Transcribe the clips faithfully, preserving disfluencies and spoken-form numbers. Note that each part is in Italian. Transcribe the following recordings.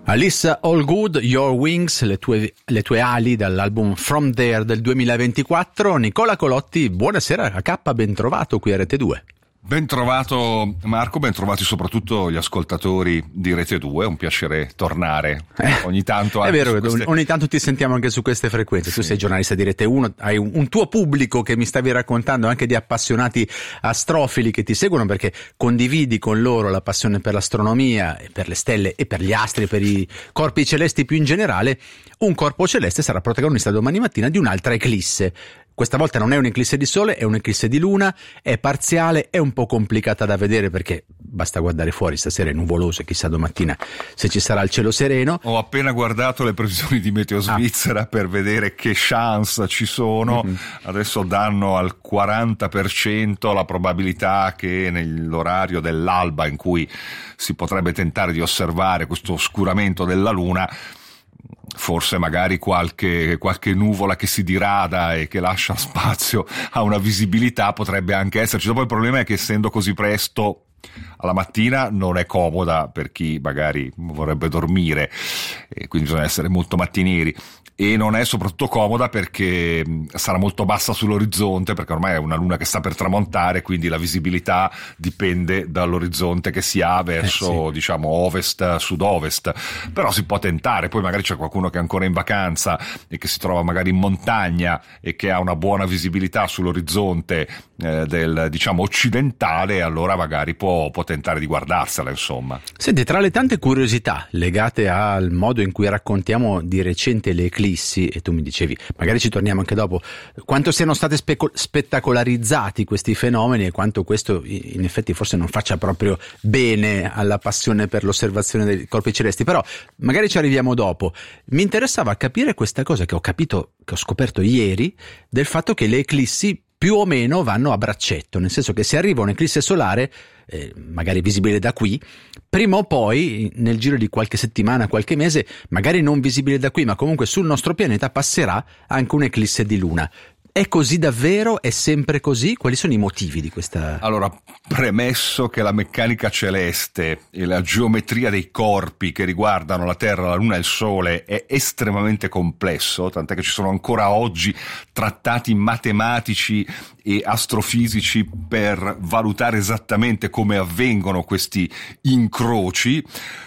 Alyssa Allgood, Your Wings, le tue, le tue ali, dall'album From There del duemilaventiquattro. Nicola Colotti, buonasera a K, ben trovato qui a Rete due. Ben trovato Marco, ben trovati soprattutto gli ascoltatori di Rete due, è un piacere tornare eh, ogni tanto. È vero, queste... ogni tanto ti sentiamo anche su queste frequenze, sì. Tu sei giornalista di Rete uno, hai un, un tuo pubblico che mi stavi raccontando, anche di appassionati astrofili che ti seguono perché condividi con loro la passione per l'astronomia, per le stelle e per gli astri, per i corpi celesti più in generale. Un corpo celeste sarà protagonista domani mattina di un'altra eclisse. Questa volta non è un'eclisse di sole, è un'eclisse di luna, è parziale, è un po' complicata da vedere perché basta guardare fuori, stasera è nuvoloso e chissà domattina se ci sarà il cielo sereno. Ho appena guardato le previsioni di Meteo Svizzera ah. per vedere che chance ci sono, mm-hmm. Adesso danno al quaranta per cento la probabilità che nell'orario dell'alba in cui si potrebbe tentare di osservare questo oscuramento della luna, forse magari qualche, qualche nuvola che si dirada e che lascia spazio a una visibilità potrebbe anche esserci. Dopo il problema è che essendo così presto alla mattina non è comoda per chi magari vorrebbe dormire e quindi bisogna essere molto mattinieri, e non è soprattutto comoda perché sarà molto bassa sull'orizzonte, perché ormai è una luna che sta per tramontare, quindi la visibilità dipende dall'orizzonte che si ha verso eh sì. diciamo ovest sud-ovest. Però si può tentare, poi magari c'è qualcuno che è ancora in vacanza e che si trova magari in montagna e che ha una buona visibilità sull'orizzonte eh, del diciamo occidentale, allora magari può, può tentare di guardarsela, insomma. Senti, tra le tante curiosità legate al modo in cui raccontiamo di recente le eclissi, e tu mi dicevi, magari ci torniamo anche dopo, quanto siano stati speco- spettacolarizzati questi fenomeni e quanto questo in effetti forse non faccia proprio bene alla passione per l'osservazione dei corpi celesti, però magari ci arriviamo dopo. Mi interessava capire questa cosa che ho capito, che ho scoperto ieri, del fatto che le eclissi più o meno vanno a braccetto, nel senso che se arriva un'eclisse solare, eh, magari visibile da qui, prima o poi nel giro di qualche settimana, qualche mese, magari non visibile da qui, ma comunque sul nostro pianeta passerà anche un'eclisse di luna. È così davvero? È sempre così? Quali sono i motivi di questa? Allora, premesso che la meccanica celeste e la geometria dei corpi che riguardano la Terra, la Luna e il Sole è estremamente complesso, tant'è che ci sono ancora oggi trattati matematici e astrofisici per valutare esattamente come avvengono questi incroci.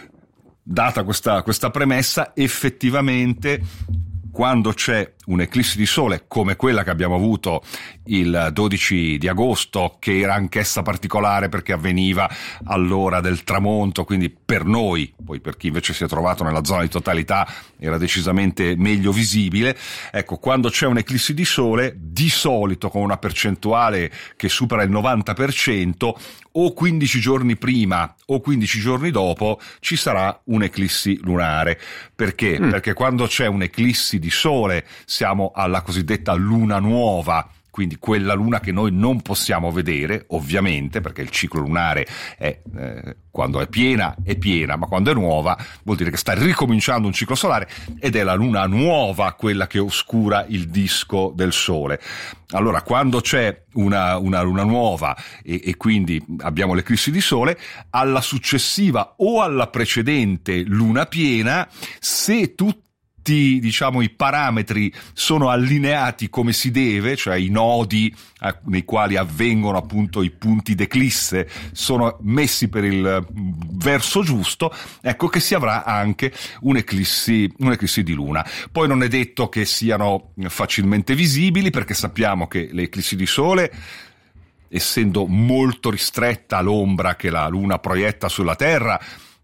Data questa, questa premessa, effettivamente quando c'è un'eclissi di sole come quella che abbiamo avuto il dodici di agosto, che era anch'essa particolare perché avveniva all'ora del tramonto, quindi per noi, poi per chi invece si è trovato nella zona di totalità era decisamente meglio visibile. Ecco, quando c'è un'eclissi di sole, di solito con una percentuale che supera il novanta per cento, o quindici giorni prima o quindici giorni dopo ci sarà un'eclissi lunare. Perché? Mm. Perché quando c'è un'eclissi di sole siamo alla cosiddetta luna nuova, quindi quella luna che noi non possiamo vedere, ovviamente, perché il ciclo lunare è eh, quando è piena è piena, ma quando è nuova vuol dire che sta ricominciando un ciclo solare, ed è la luna nuova quella che oscura il disco del Sole. Allora, quando c'è una, una luna nuova e, e quindi abbiamo l'eclissi di sole, alla successiva o alla precedente luna piena, se tutti diciamo i parametri sono allineati come si deve, cioè i nodi eh, nei quali avvengono appunto i punti d'eclisse sono messi per il verso giusto, ecco che si avrà anche un'eclissi, un'eclissi di luna. Poi non è detto che siano facilmente visibili, perché sappiamo che le eclissi di sole, essendo molto ristretta l'ombra che la luna proietta sulla Terra,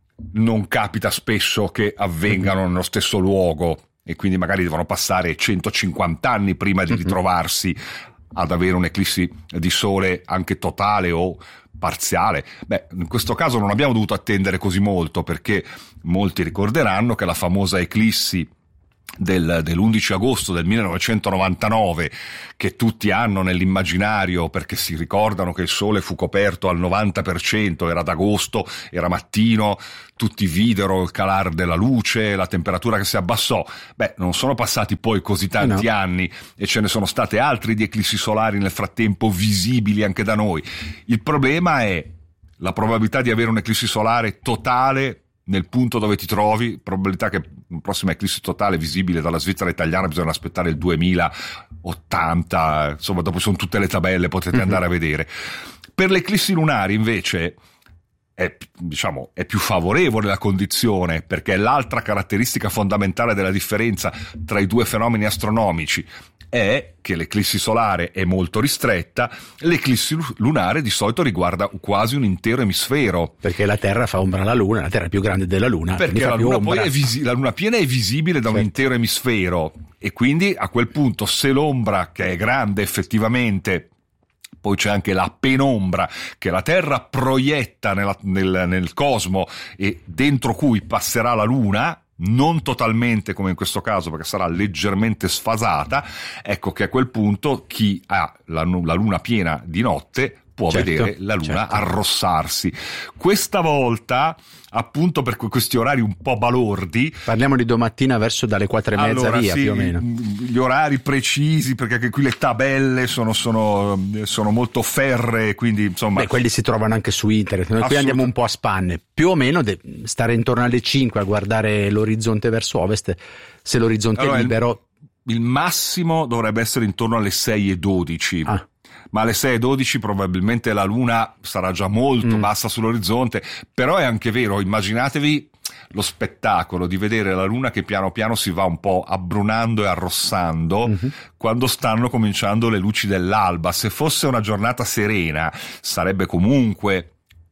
non capita spesso che avvengano nello stesso luogo, e quindi magari devono passare centocinquanta anni prima di ritrovarsi ad avere un'eclissi di sole anche totale o parziale. Beh, in questo caso non abbiamo dovuto attendere così molto, perché molti ricorderanno che la famosa eclissi Del, dell'undici agosto del millenovecentonovantanove, che tutti hanno nell'immaginario perché si ricordano che il sole fu coperto al novanta per cento, era d'agosto, era mattino, tutti videro il calar della luce, la temperatura che si abbassò. Beh, non sono passati poi così tanti no. anni, e ce ne sono state altre di eclissi solari nel frattempo visibili anche da noi. Il problema è la probabilità di avere un'eclissi solare totale nel punto dove ti trovi, probabilità che la prossima eclissi totale visibile dalla Svizzera italiana bisogna aspettare il duemilaottanta, insomma dopo sono tutte le tabelle, potete mm-hmm. andare a vedere. Per le eclissi lunari invece è, diciamo, è più favorevole la condizione, perché l'altra caratteristica fondamentale della differenza tra i due fenomeni astronomici è che l'eclissi solare è molto ristretta, l'eclissi lunare di solito riguarda quasi un intero emisfero. Perché la Terra fa ombra alla Luna, la Terra è più grande della Luna. Perché la Luna, poi è visi- la Luna piena è visibile da certo. un intero emisfero, e quindi a quel punto, se l'ombra, che è grande effettivamente, poi c'è anche la penombra che la Terra proietta nella, nel, nel cosmo e dentro cui passerà la Luna, non totalmente come in questo caso perché sarà leggermente sfasata, ecco che a quel punto chi ha la, la Luna piena di notte può certo, vedere la Luna certo. arrossarsi. Questa volta, appunto per questi orari un po' balordi, parliamo di domattina verso dalle quattro e mezza allora, via sì, più o meno. Gli orari precisi, perché anche qui le tabelle sono, sono, sono molto ferree, quindi insomma. Beh, quelli si trovano anche su internet. Noi qui andiamo un po' a spanne. Più o meno de- stare intorno alle cinque a guardare l'orizzonte verso ovest, se l'orizzonte allora, è libero. Il, il massimo dovrebbe essere intorno alle sei e dodici. Ah. Ma alle sei e dodici probabilmente la Luna sarà già molto mm. bassa sull'orizzonte, però è anche vero, immaginatevi lo spettacolo di vedere la Luna che piano piano si va un po' abbrunando e arrossando mm-hmm. quando stanno cominciando le luci dell'alba. Se fosse una giornata serena sarebbe comunque,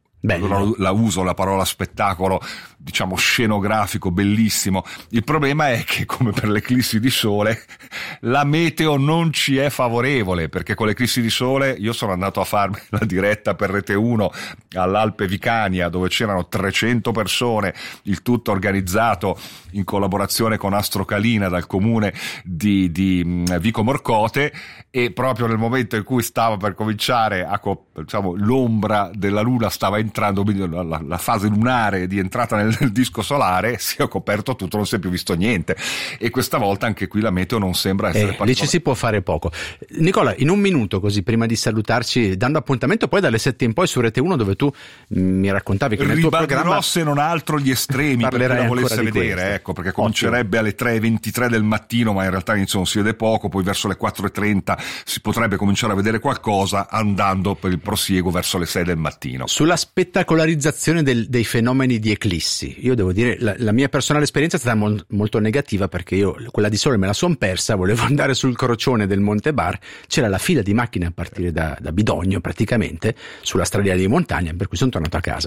la, la uso la parola spettacolo, diciamo scenografico, bellissimo. Il problema è che, come per l'eclissi di sole, la meteo non ci è favorevole, perché con l'eclissi di sole io sono andato a farmi la diretta per Rete uno all'Alpe Vicania, dove c'erano trecento persone, il tutto organizzato in collaborazione con Astrocalina dal comune di, di Vico Morcote, e proprio nel momento in cui stava per cominciare a, diciamo, l'ombra della Luna stava entrando, la, la fase lunare di entrata nel nel disco solare, si è coperto tutto, non si è più visto niente, e questa volta anche qui la meteo non sembra essere eh, particolare. Lì ci si può fare poco. Nicola, in un minuto così prima di salutarci, dando appuntamento poi dalle sette in poi su Rete uno, dove tu mh, mi raccontavi che nel tuo programma se non altro gli estremi per chi la volesse vedere, ecco, perché comincerebbe alle tre e ventitré del mattino, ma in realtà insomma si vede poco, poi verso le quattro e trenta si potrebbe cominciare a vedere qualcosa, andando per il prosieguo verso le sei del mattino. Sulla spettacolarizzazione del, dei fenomeni di eclissi, io devo dire la, la mia personale esperienza è stata mol, molto negativa, perché io quella di sole me la son persa, volevo andare sul crocione del Monte Bar, c'era la fila di macchine a partire da, da Bidogno praticamente sulla stradina di montagna, per cui sono tornato a casa.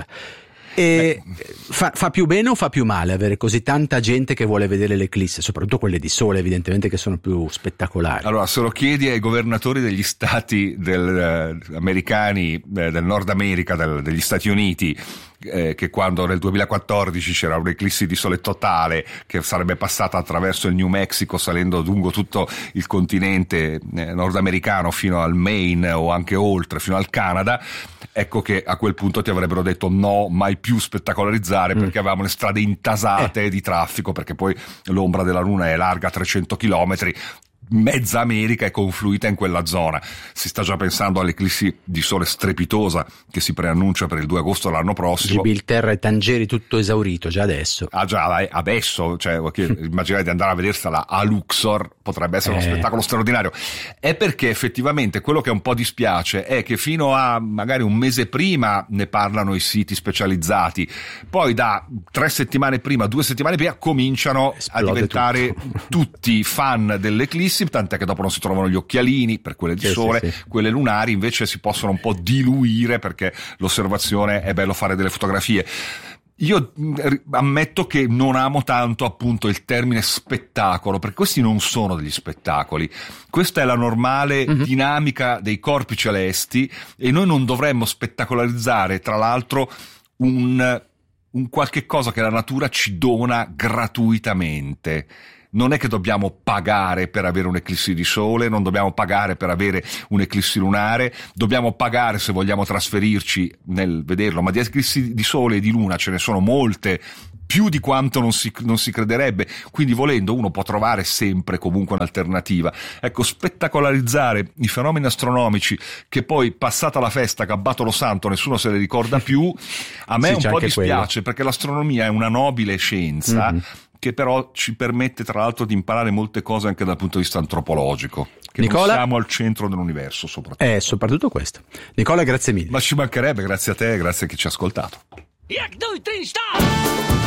E fa, fa più bene o fa più male avere così tanta gente che vuole vedere l'eclisse, soprattutto quelle di sole evidentemente, che sono più spettacolari? Allora, se lo chiedi ai governatori degli stati del, eh, americani, eh, del Nord America, del, degli Stati Uniti, eh, che quando nel duemilaquattordici c'era un'eclissi di sole totale che sarebbe passata attraverso il New Mexico, salendo lungo tutto il continente eh, nordamericano fino al Maine o anche oltre, fino al Canada, ecco che a quel punto ti avrebbero detto no, mai più spettacolarizzare, mm. perché avevamo le strade intasate eh. di traffico, perché poi l'ombra della Luna è larga trecento chilometri, mezza America è confluita in quella zona. Si sta già pensando all'eclissi di sole strepitosa che si preannuncia per il due agosto dell'anno prossimo. Gibilterra e Tangeri tutto esaurito già adesso. Ah già, adesso, cioè immaginate di andare a vedersela a Luxor, potrebbe essere uno eh. spettacolo straordinario. È perché effettivamente quello che un po' dispiace è che fino a magari un mese prima ne parlano i siti specializzati, poi da tre settimane prima, due settimane prima cominciano Esplode a diventare tutto. tutti fan dell'eclissi, tant'è che dopo non si trovano gli occhialini per quelle di sì, sole, sì, sì. Quelle lunari invece si possono un po' diluire, perché l'osservazione è bello fare delle fotografie. Io ammetto che non amo tanto appunto il termine spettacolo, perché questi non sono degli spettacoli, questa è la normale mm-hmm. dinamica dei corpi celesti, e noi non dovremmo spettacolarizzare tra l'altro un, un qualche cosa che la natura ci dona gratuitamente. Non è che dobbiamo pagare per avere un'eclissi di sole, non dobbiamo pagare per avere un'eclissi lunare, dobbiamo pagare se vogliamo trasferirci nel vederlo, ma di eclissi di sole e di luna ce ne sono molte più di quanto non si, non si crederebbe, quindi volendo uno può trovare sempre comunque un'alternativa. Ecco, spettacolarizzare i fenomeni astronomici che poi passata la festa, gabbato lo santo, nessuno se le ricorda più, a me sì, un c'è po' anche dispiace quello. perché l'astronomia è una nobile scienza mm-hmm. che però ci permette tra l'altro di imparare molte cose anche dal punto di vista antropologico, che Nicola, non siamo al centro dell'universo soprattutto. Eh, soprattutto questo. Nicola, grazie mille. Ma ci mancherebbe, grazie a te e grazie a chi ci ha ascoltato.